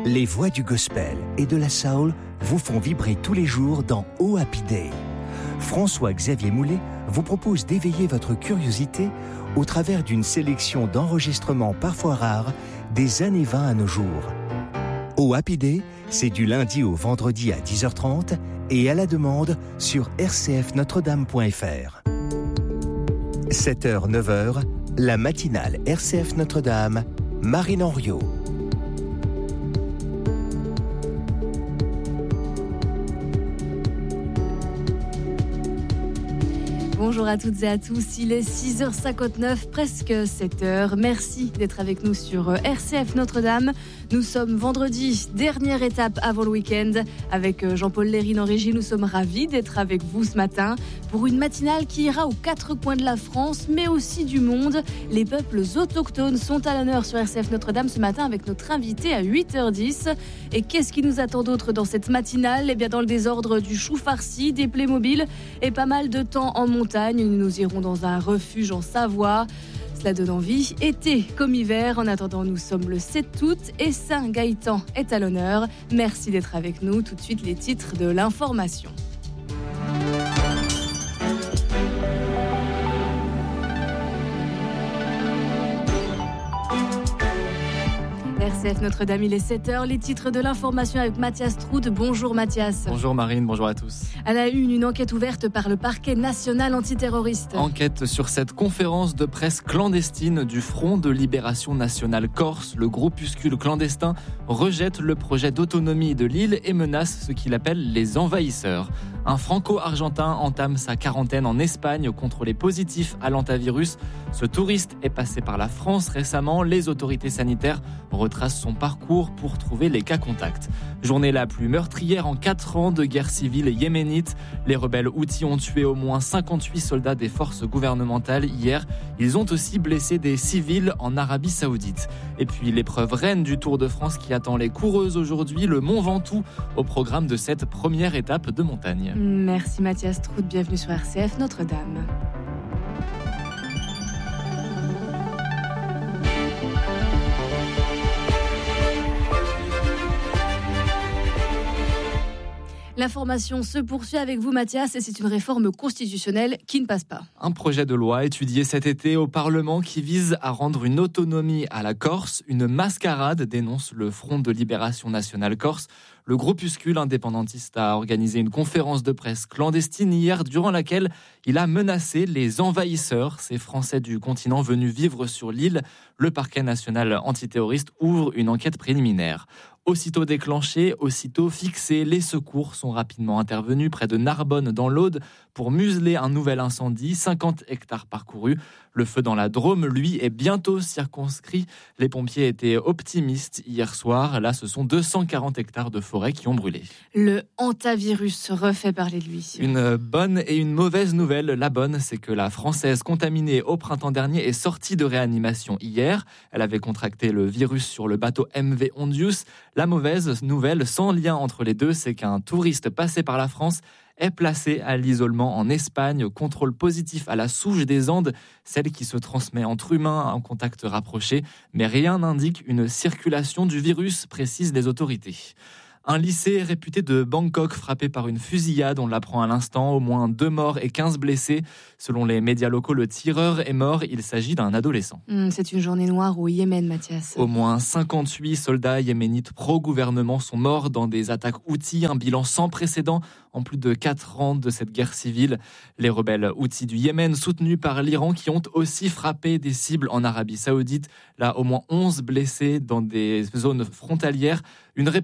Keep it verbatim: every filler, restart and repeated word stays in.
Les voix du gospel et de la soul vous font vibrer tous les jours dans Oh Happy Day. François-Xavier Moulet vous propose d'éveiller votre curiosité au travers d'une sélection d'enregistrements parfois rares des années vingt à nos jours. Oh Happy Day, c'est du lundi au vendredi à dix heures trente et à la demande sur r c f notre dame point f r. sept heures neuf heures, la matinale R C F Notre-Dame, Marine Henriot. Bonjour à toutes et à tous, il est six heures cinquante-neuf, presque sept heures. Merci d'être avec nous sur R C F Notre-Dame. Nous sommes vendredi, dernière étape avant le week-end. Avec Jean-Paul Lérine en régie, nous sommes ravis d'être avec vous ce matin pour une matinale qui ira aux quatre coins de la France, mais aussi du monde. Les peuples autochtones sont à l'honneur sur R C F Notre-Dame ce matin avec notre invité à huit heures dix. Et qu'est-ce qui nous attend d'autre dans cette matinale ? Eh bien, dans le désordre du chou farci, des Playmobil et pas mal de temps en montagne. Nous irons dans un refuge en Savoie. Cela donne envie, été comme hiver. En attendant, nous sommes le sept août et Saint-Gaëtan est à l'honneur. Merci d'être avec nous. Tout de suite, les titres de l'information. R C F Notre-Dame, il est sept heures. Les titres de l'information avec Mathias Trout. Bonjour Mathias. Bonjour Marine, bonjour à tous. À la une, une enquête ouverte par le parquet national antiterroriste. Enquête sur cette conférence de presse clandestine du Front de Libération Nationale Corse. Le groupuscule clandestin rejette le projet d'autonomie de l'île et menace ce qu'il appelle les envahisseurs. Un franco-argentin entame sa quarantaine en Espagne contrôlé positif à l'antivirus. Ce touriste est passé par la France récemment. Les autorités sanitaires retracent son parcours pour trouver les cas contacts. Journée la plus meurtrière en quatre ans de guerre civile yéménite. Les rebelles houthis ont tué au moins cinquante-huit soldats des forces gouvernementales hier. Ils ont aussi blessé des civils en Arabie Saoudite. Et puis l'épreuve reine du Tour de France qui attend les coureuses aujourd'hui, le Mont Ventoux, au programme de cette première étape de montagne. Merci Mathias Trout, bienvenue sur R C F Notre-Dame. L'information se poursuit avec vous Mathias et c'est une réforme constitutionnelle qui ne passe pas. Un projet de loi étudié cet été au Parlement qui vise à rendre une autonomie à la Corse. Une mascarade, dénonce le Front de Libération Nationale Corse. Le groupuscule indépendantiste a organisé une conférence de presse clandestine hier durant laquelle il a menacé les envahisseurs, ces Français du continent venus vivre sur l'île. Le parquet national antiterroriste ouvre une enquête préliminaire. Aussitôt déclenché, aussitôt fixé, les secours sont rapidement intervenus près de Narbonne dans l'Aude pour museler un nouvel incendie, cinquante hectares parcourus. Le feu dans la Drôme, lui, est bientôt circonscrit. Les pompiers étaient optimistes hier soir. Là, ce sont deux cent quarante hectares de forêt qui ont brûlé. Le hantavirus refait parler de lui. Une bonne et une mauvaise nouvelle. La bonne, c'est que la Française contaminée au printemps dernier est sortie de réanimation hier. Elle avait contracté le virus sur le bateau M V Ondius. La mauvaise nouvelle, sans lien entre les deux, c'est qu'un touriste passé par la France est placé à l'isolement en Espagne. Contrôle positif à la souche des Andes, celle qui se transmet entre humains en contact rapproché. Mais rien n'indique une circulation du virus, précisent les autorités. Un lycée réputé de Bangkok frappé par une fusillade, on l'apprend à l'instant, au moins deux morts et quinze blessés. Selon les médias locaux, le tireur est mort, il s'agit d'un adolescent. Mmh, c'est une journée noire au Yémen, Mathias. Au moins cinquante-huit soldats yéménites pro-gouvernement sont morts dans des attaques houthis, un bilan sans précédent en plus de quatre ans de cette guerre civile. Les rebelles houthis du Yémen, soutenus par l'Iran, qui ont aussi frappé des cibles en Arabie Saoudite. Là, au moins onze blessés dans des zones frontalières. Une